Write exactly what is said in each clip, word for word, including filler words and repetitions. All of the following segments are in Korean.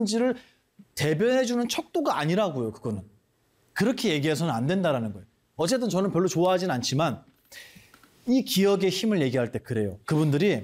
지를 대변해주는 척도가 아니라고요. 그거는. 그렇게 얘기해서는 안 된다라는 거예요. 어쨌든 저는 별로 좋아하진 않지만 이 기억의 힘을 얘기할 때 그래요. 그분들이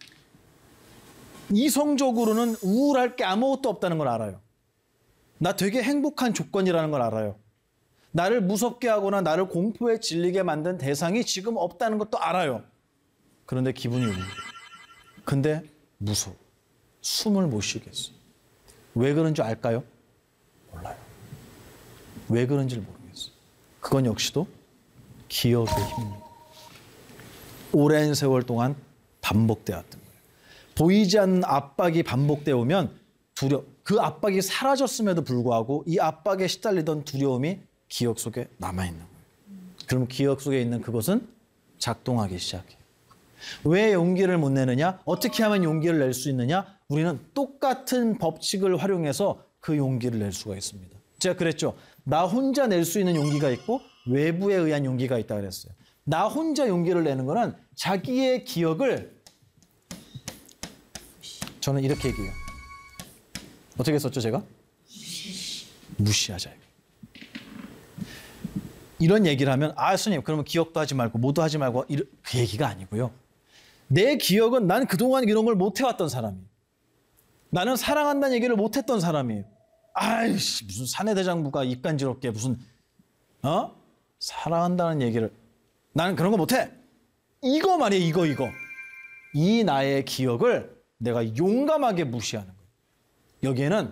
이성적으로는 우울할 게 아무것도 없다는 걸 알아요. 나 되게 행복한 조건이라는 걸 알아요. 나를 무섭게 하거나 나를 공포에 질리게 만든 대상이 지금 없다는 것도 알아요. 그런데 기분이 우울해요. 근데 무서워. 숨을 못 쉬겠어. 왜 그런 줄 알까요? 몰라요. 왜 그런지를 모르겠어요. 그건 역시도 기억의 힘입니다. 오랜 세월 동안 반복되었던 거예요. 보이지 않는 압박이 반복되어 오면 두려, 그 압박이 사라졌음에도 불구하고 이 압박에 시달리던 두려움이 기억 속에 남아있는 거예요. 그럼 기억 속에 있는 그것은 작동하기 시작해요. 왜 용기를 못 내느냐? 어떻게 하면 용기를 낼 수 있느냐? 우리는 똑같은 법칙을 활용해서 그 용기를 낼 수가 있습니다. 제가 그랬죠. 나 혼자 낼 수 있는 용기가 있고 외부에 의한 용기가 있다 그랬어요. 나 혼자 용기를 내는 거는 자기의 기억을 저는 이렇게 얘기해요. 어떻게 썼죠, 제가? 무시하자. 이런 얘기를 하면 아, 스님 그러면 기억도 하지 말고 뭐도 하지 말고 이런, 그 얘기가 아니고요. 내 기억은 난 그동안 이런 걸 못 해왔던 사람이에요. 나는 사랑한다는 얘기를 못 했던 사람이에요. 아이씨 무슨 사내대장부가 입간지럽게 무슨 어? 사랑한다는 얘기를 나는 그런 거 못해. 이거 말이에요. 이거 이거. 이 나의 기억을 내가 용감하게 무시하는 거예요. 여기에는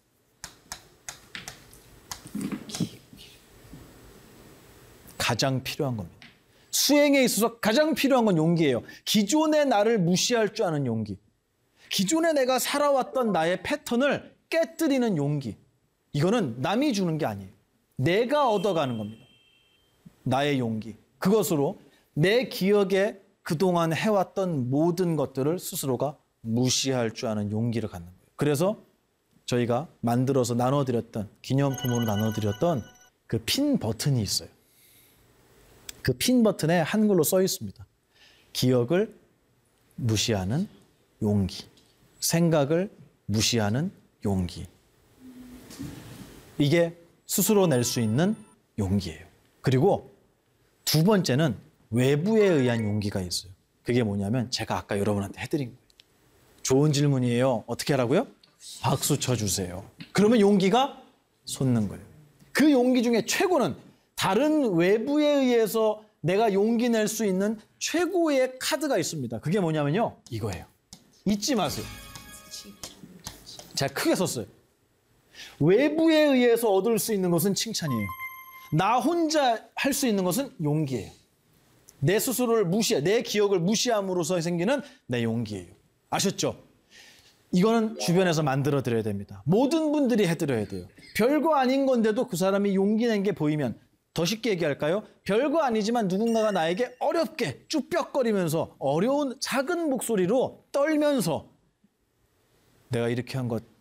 가장 필요한 겁니다. 수행에 있어서 가장 필요한 건 용기예요. 기존의 나를 무시할 줄 아는 용기. 기존에 내가 살아왔던 나의 패턴을 깨뜨리는 용기. 이거는 남이 주는 게 아니에요. 내가 얻어가는 겁니다. 나의 용기. 그것으로 내 기억에 그동안 해왔던 모든 것들을 스스로가 무시할 줄 아는 용기를 갖는 거예요. 그래서 저희가 만들어서 나눠드렸던, 기념품으로 나눠드렸던 그 핀 버튼이 있어요. 그 핀 버튼에 한글로 써 있습니다. 기억을 무시하는 용기. 생각을 무시하는 용기. 이게 스스로 낼 수 있는 용기예요. 그리고 두 번째는 외부에 의한 용기가 있어요. 그게 뭐냐면 제가 아까 여러분한테 해드린 거예요. 좋은 질문이에요. 어떻게 하라고요? 박수 쳐주세요. 그러면 용기가 솟는 거예요. 그 용기 중에 최고는 다른 외부에 의해서 내가 용기 낼 수 있는 최고의 카드가 있습니다. 그게 뭐냐면요. 이거예요. 잊지 마세요. 제가 크게 썼어요. 외부에 의해서 얻을 수 있는 것은 칭찬이에요. 나 혼자 할 수 있는 것은 용기예요. 내 스스로를 무시해, 내 기억을 무시함으로써 생기는 내 용기예요. 아셨죠? 이거는 주변에서 만들어 드려야 됩니다. 모든 분들이 해드려야 돼요. 별거 아닌 건데도 그 사람이 용기 낸 게 보이면 더 쉽게 얘기할까요? 별거 아니지만 누군가가 나에게 어렵게 쭈뼛거리면서 어려운 작은 목소리로 떨면서 내가 이렇게 한 것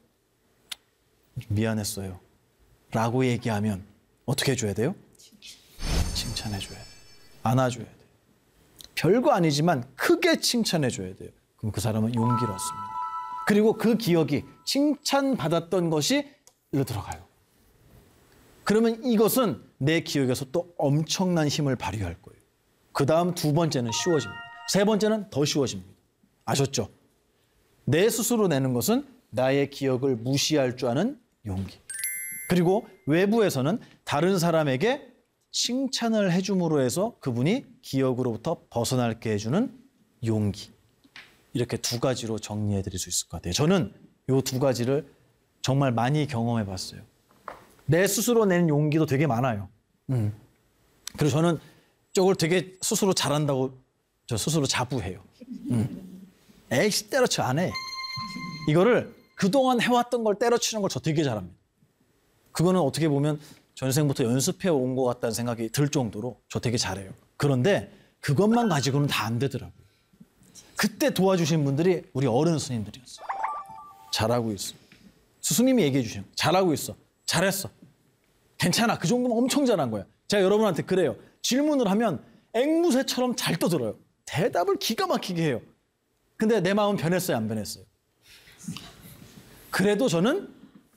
미안했어요 라고 얘기하면 어떻게 해줘야 돼요? 칭찬해줘야 돼요. 안아줘야 돼요. 별거 아니지만 크게 칭찬해줘야 돼요. 그럼 그 사람은 용기를 얻습니다. 그리고 그 기억이 칭찬받았던 것이 일로 들어가요. 그러면 이것은 내 기억에서 또 엄청난 힘을 발휘할 거예요. 그 다음 두 번째는 쉬워집니다. 세 번째는 더 쉬워집니다. 아셨죠? 내 스스로 내는 것은 나의 기억을 무시할 줄 아는 용기. 그리고 외부에서는 다른 사람에게 칭찬을 해줌으로 해서 그분이 기억으로부터 벗어나게 해주는 용기. 이렇게 두 가지로 정리해 드릴 수 있을 것 같아요. 저는 이 두 가지를 정말 많이 경험해 봤어요. 내 스스로 내는 용기도 되게 많아요. 음. 그래서 저는 저걸 되게 스스로 잘한다고 저 스스로 자부해요. 음. 에이씨 때려쳐 안 해. 이거를 그동안 해왔던 걸 때려치는 걸 저 되게 잘합니다. 그거는 어떻게 보면 전생부터 연습해 온 것 같다는 생각이 들 정도로 저 되게 잘해요. 그런데 그것만 가지고는 다 안 되더라고요. 그때 도와주신 분들이 우리 어른 스님들이었어요. 잘하고 있어. 스승님이 얘기해 주시는 거예요. 잘하고 있어. 잘했어. 괜찮아. 그 정도면 엄청 잘한 거야. 제가 여러분한테 그래요. 질문을 하면 앵무새처럼 잘 떠들어요. 대답을 기가 막히게 해요. 근데 내 마음은 변했어요? 안 변했어요? 그래도 저는